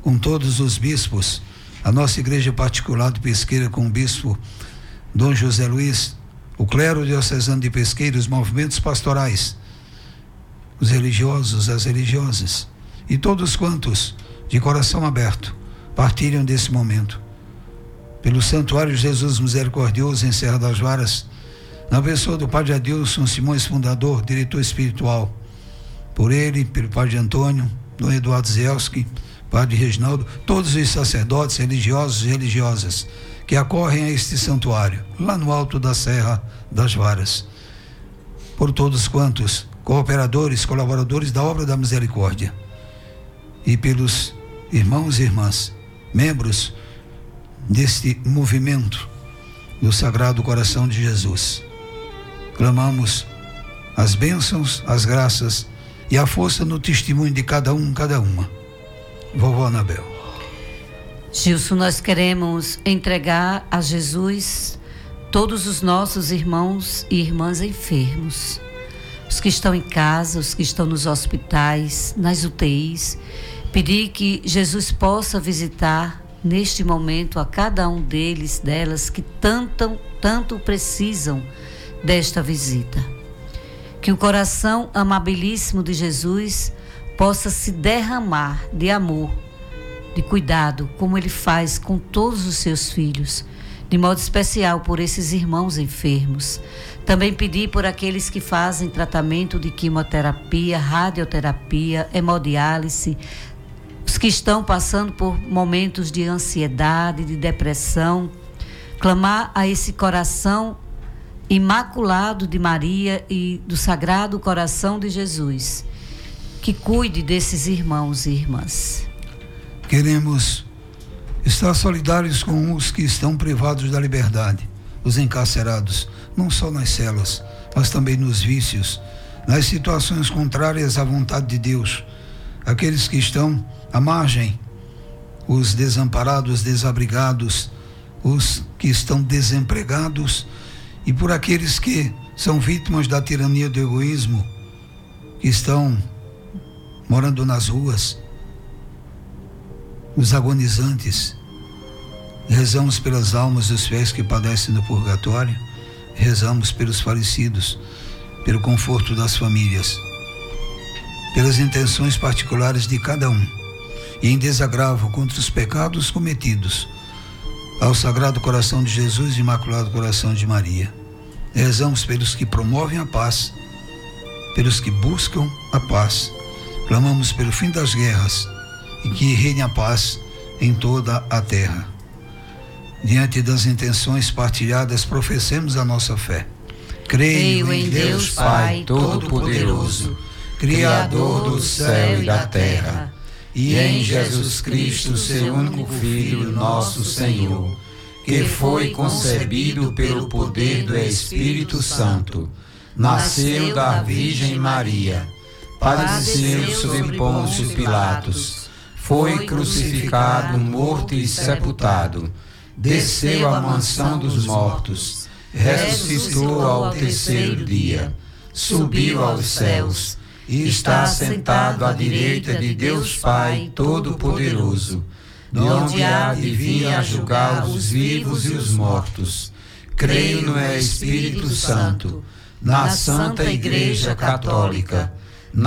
com todos os bispos, a nossa igreja particular de Pesqueira com o bispo Dom José Luiz, o clero diocesano de Pesqueira, os movimentos pastorais, os religiosos, as religiosas e todos quantos de coração aberto partilham desse momento. Pelo Santuário Jesus Misericordioso em Serra das Varas, na pessoa do Padre Adilson Simões, fundador, diretor espiritual, por ele, pelo Padre Antônio, Dom Eduardo Zelski, Padre Reginaldo, todos os sacerdotes religiosos e religiosas que acorrem a este santuário, lá no alto da Serra das Varas, por todos quantos cooperadores, colaboradores da obra da misericórdia, e pelos irmãos e irmãs, membros deste movimento do Sagrado Coração de Jesus. Clamamos as bênçãos, as graças e a força no testemunho de cada um, cada uma. Vovó Anabel. Gilson, nós queremos entregar a Jesus todos os nossos irmãos e irmãs enfermos, os que estão em casa, os que estão nos hospitais, nas UTIs, pedir que Jesus possa visitar neste momento a cada um deles, delas, que tanto precisam desta visita. Que o coração amabilíssimo de Jesus possa se derramar de amor, de cuidado, como ele faz com todos os seus filhos, de modo especial por esses irmãos enfermos. Também pedir por aqueles que fazem tratamento de quimioterapia, radioterapia, hemodiálise, os que estão passando por momentos de ansiedade, de depressão, clamar a esse coração imaculado de Maria e do Sagrado Coração de Jesus, que cuide desses irmãos e irmãs. Queremos estar solidários com os que estão privados da liberdade, os encarcerados, não só nas celas, mas também nos vícios, nas situações contrárias à vontade de Deus, aqueles que estão à margem, os desamparados, desabrigados, os que estão desempregados, e por aqueles que são vítimas da tirania do egoísmo, que estão morando nas ruas, os agonizantes. Rezamos pelas almas dos fiéis que padecem no purgatório, rezamos pelos falecidos, pelo conforto das famílias, pelas intenções particulares de cada um, e em desagravo contra os pecados cometidos ao Sagrado Coração de Jesus e Imaculado Coração de Maria. Rezamos pelos que promovem a paz, pelos que buscam a paz. Clamamos pelo fim das guerras e que reine a paz em toda a terra. Diante das intenções partilhadas, professemos a nossa fé. Creio em Deus Pai Todo-Poderoso, Criador do céu e da terra, e em Jesus Cristo, seu único Filho, nosso Senhor, que foi concebido pelo poder do Espírito Santo, nasceu da Virgem Maria, padeceu sob Pôncio Pilatos, foi crucificado, morto e sepultado, desceu à mansão dos mortos, ressuscitou ao terceiro dia, subiu aos céus, e está sentado à direita de Deus Pai Todo-Poderoso, de onde há de vir a julgar os vivos e os mortos. Creio no Espírito Santo, na Santa Igreja Católica,